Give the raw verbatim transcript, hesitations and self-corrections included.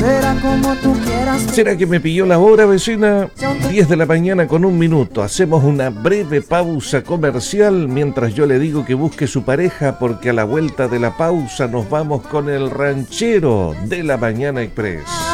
Será como tú quieras. ¿Será que me pilló la hora, vecina? diez de la mañana con un minuto. Hacemos una breve pausa comercial mientras yo le digo que busque su pareja, porque a la vuelta de la pausa nos vamos con el ranchero de la Mañana Express.